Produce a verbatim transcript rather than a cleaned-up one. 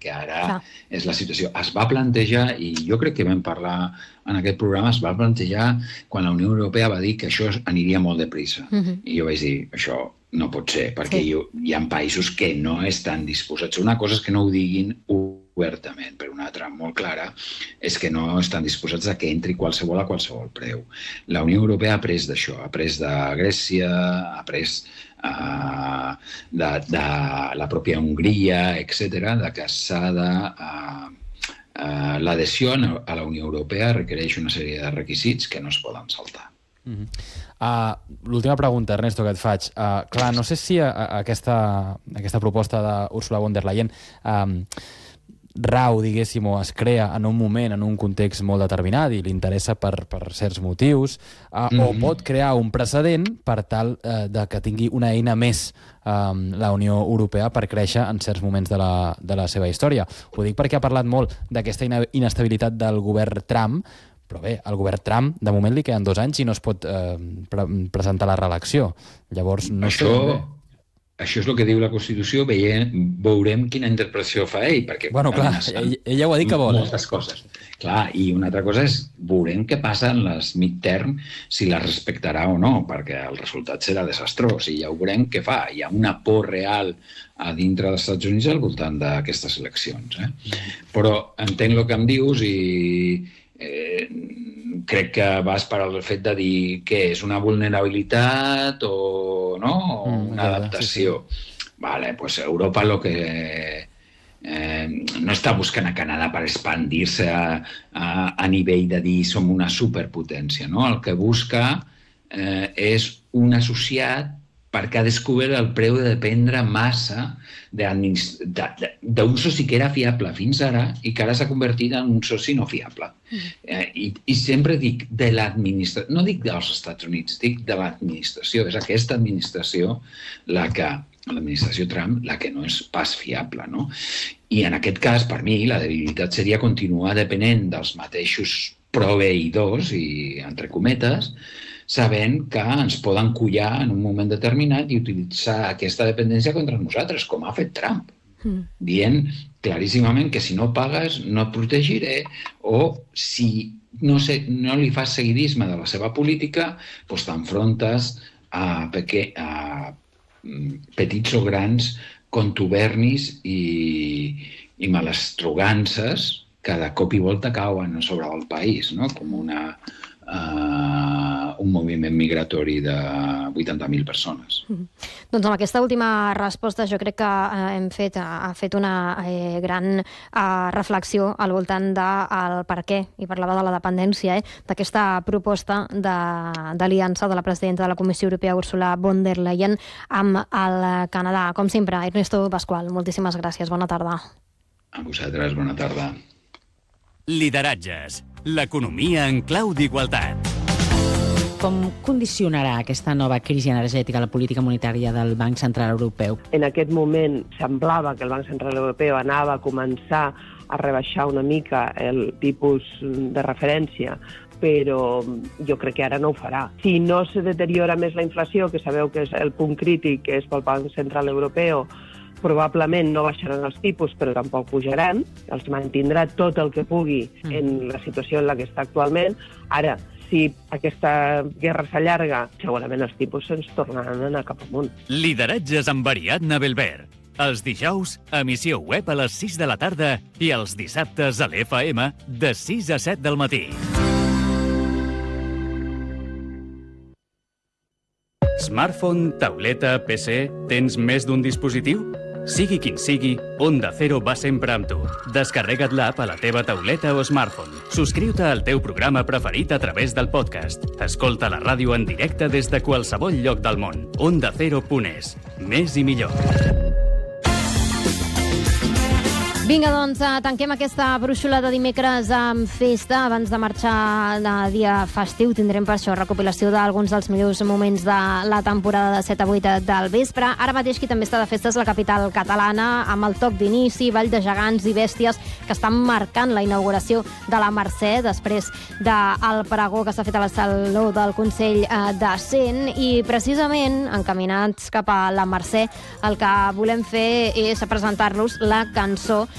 perquè ara Clar. és la situació. Es va plantejar, i jo crec que vam parlar en aquest programa, es va plantejar quan la Unió Europea va dir que això aniria molt de pressa. Uh-huh. I jo vaig dir, això no pot ser, perquè sí. hi ha països que no estan disposats. Una cosa és que no ho diguin obertament, però una altra molt clara és que no estan disposats a que entri qualsevol a qualsevol preu. La Unió Europea ha après d'això, ha après de Grècia, ha après uh, de, de la pròpia Hongria, etcètera, de que s'ha de... Uh, uh, l'adhesió a la Unió Europea requereix una sèrie de requisits que no es poden saltar. Uh-huh. Uh, l'última pregunta, Ernesto, que et faig. Uh, clar, no sé si a, a aquesta, aquesta proposta d'Ursula von der Leyen um, rau, diguéssim, o es crea en un moment, en un context molt determinat i li interessa per, per certs motius, uh, mm-hmm. o pot crear un precedent per tal uh, de que tingui una eina més um, la Unió Europea per créixer en certs moments de la, de la seva història. Ho dic perquè ha parlat molt d'aquesta inestabilitat del govern Trump, però bé, al govern Trump, de moment li queden dos anys i no es pot eh, pre presentar la reelecció. Llavors, no això, sé... Això és el que diu la Constitució, veiem, veurem quina interpretació fa ell, perquè... Bueno, clar, ell, ella ho ha dit que vol. Moltes coses. Clar, i una altra cosa és veurem què passa en les midterm, si les respectarà o no, perquè el resultat serà desastrós, i ja ho veurem què fa. Hi ha una por real a dintre dels Estats Units al voltant d'aquestes eleccions. Eh? Però entenc el que em dius i... Eh, crec que vas per al fet de dir que és una vulnerabilitat o no, o una adaptació. Sí, sí. Vale, pues Europa lo que eh, no està buscant a Canadà per expandir-se a, a, a nivell de dir som una superpotència, no? El que busca eh, és un associat perquè ha descobert el preu de dependre massa d'un soci que era fiable fins ara i que ara s'ha convertit en un soci no fiable. Mm. Eh, i, I sempre dic de l'administració, no dic dels Estats Units, dic de l'administració. És aquesta administració la que, l'administració Trump, la que no és pas fiable, no? I en aquest cas, per mi, la debilitat seria continuar depenent dels mateixos proveïdors, i entre cometes, sabent que ens poden collar en un moment determinat i utilitzar aquesta dependència contra nosaltres, com ha fet Trump, mm. dient claríssimament que si no pagues no et protegiré, o si no, sé, no li fas seguidisme de la seva política, doncs t'enfrontes a, peque, a petits o grans contubernis i, i malestrogances que de cop i volta cauen sobre el país, no? Com una... Uh, un moviment migratori de vuitanta mil persones. Mm. Doncs amb aquesta última resposta jo crec que eh, hem fet, ha fet una eh, gran eh, reflexió al voltant del per què, i parlava de la dependència, eh, d'aquesta proposta d'aliança de, de la presidenta de la Comissió Europea, Ursula von der Leyen, amb el Canadà. Com sempre, Ernesto Pascual, moltíssimes gràcies. Bona tarda. A vosaltres, bona tarda. Lideratges. L'economia en clau d'igualtat. Com condicionarà aquesta nova crisi energètica la política monetària del Banc Central Europeu? En aquest moment semblava que el Banc Central Europeu anava a començar a rebaixar una mica el tipus de referència, però jo crec que ara no ho farà. Si no se deteriora més la inflació, que sabeu que és el punt crític, que és pel Banc Central Europeu, probablement no baixaran els tipus, però tampoc pujaran. Els mantindrà tot el que pugui en la situació en la que està actualment. Ara, si aquesta guerra s'allarga, segurament els tipus se'ns tornaran a anar cap amunt. Lideratges amb Ariadna Belver. Els dijous, emissió web a les sis de la tarda i els dissabtes a l'F M de sis a set del matí. Smartphone, tauleta, P C... Tens més d'un dispositiu? Sigui quin sigui, Onda Cero va sempre amb tu. Descarrega't l'app a la teva tauleta o smartphone. Subscriu-te al teu programa preferit a través del podcast. Escolta la ràdio en directe des de qualsevol lloc del món. onda cero punt es. Més i millor. Vinga, doncs, tanquem aquesta brúixola de dimecres amb festa. Abans de marxar de dia festiu tindrem per això recopilació d'alguns dels millors moments de la temporada de set a vuit del vespre. Ara mateix qui també està de festa és la capital catalana, amb el toc d'inici, ball de gegants i bèsties que estan marcant la inauguració de la Mercè després del pregó que s'ha fet a la Saló del Consell de Cent. I precisament, encaminats cap a la Mercè, el que volem fer és presentar-los la cançó